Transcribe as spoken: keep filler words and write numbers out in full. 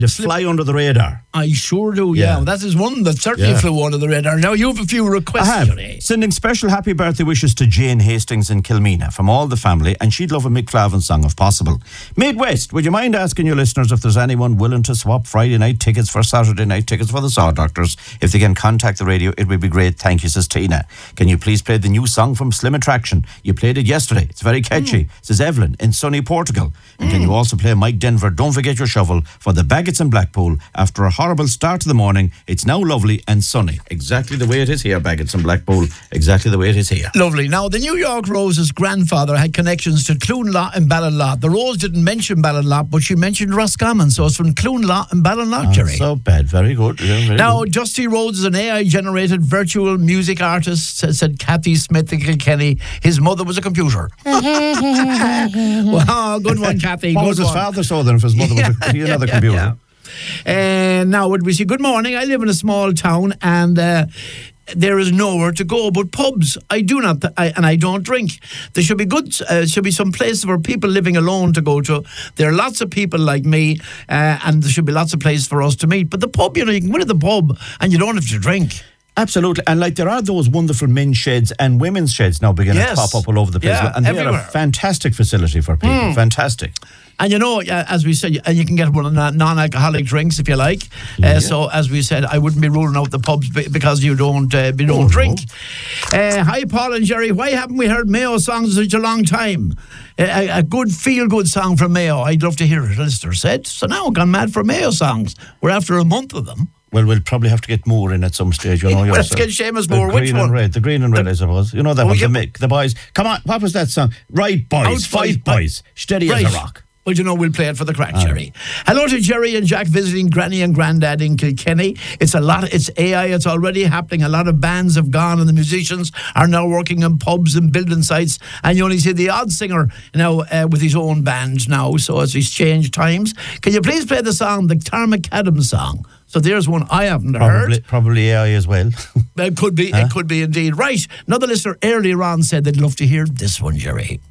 You fly under the radar. I sure do, yeah. Yeah. That is one that certainly Yeah. flew under the radar. Now, you have a few requests, I have. Johnny. Sending special happy birthday wishes to Jane Hastings in Kilmeena from all the family, and she'd love a Mick Flavin song if possible. Midwest, would you mind asking your listeners if there's anyone willing to swap Friday night tickets for Saturday night tickets for the Saw Doctors? If they can contact the radio, it would be great. Thank you, says Tina. Can you please play the new song from Slim Attraction? You played it yesterday. It's very catchy, mm. says Evelyn in sunny Portugal. And mm. can you also play Mike Denver, Don't Forget Your Shovel, for the Baggots in Blackpool? After a horrible start to the morning, it's now lovely and sunny. Exactly the way it is here, Baggots in Blackpool. Exactly the way it is here. Lovely. Now, the New York Rose's grandfather had connections to Cloonlaw and Ballinlough. The Rose didn't mention Ballinlough, but she mentioned Roscommon, so it's from Cloonlaw and Ballinlough, Not Jerry. so bad. Very good. Yeah, very now, good. Dusty Rhodes is an A I-generated virtual music artist, said, said Kathy Smith in Kilkenny. His mother was a computer. Wow, good one, Kathy. What good was his one. father so then if his mother was a, yeah, another yeah, computer? Yeah. Uh, now, would we say, good morning, I live in a small town and uh, there is nowhere to go but pubs. I do not, I, and I don't drink. There should be good, uh, should be some places for people living alone to go to. There are lots of people like me, uh, and there should be lots of places for us to meet. But the pub, you know, you can go to the pub and you don't have to drink. Absolutely. And like there are those wonderful men's sheds and women's sheds now beginning Yes. to pop up all over the place. Yeah, and they everywhere. are a fantastic facility for people. Mm. Fantastic. And you know, uh, as we said, and you can get one of the non-alcoholic drinks if you like. Yeah. Uh, so, as we said, I wouldn't be ruling out the pubs be- because you don't, uh, you don't Oh, drink. Uh, hi, Paul and Jerry. Why haven't we heard Mayo songs in such a long time? Uh, a, a good feel-good song from Mayo. I'd love to hear it, listener said. So now I've gone mad for Mayo songs. We're after a month of them. Well, we'll probably have to get Moore in at some stage. You know, Let's yourself. get Seamus The Moore. green Which and one? red. The green and red, I suppose. You know that Oh, one. yeah. The Mick, the boys. Come on, what was that song? Right, boys. Out Fight, boys. boys. Steady Right. as a rock. Well, you know, we'll play it for the crack, All Jerry. Hello to Jerry and Jack visiting Granny and Grandad in Kilkenny. It's a lot, it's A I, it's already happening. A lot of bands have gone and the musicians are now working in pubs and building sites. And you only see the odd singer now uh, with his own band now. So as he's changed times. Can you please play the song, the Tarmac Adams song? So there's one I haven't Probably, heard. probably A I as well. It could be, Huh? it could be indeed. Right. Another listener earlier on said they'd love to hear this one, Jerry.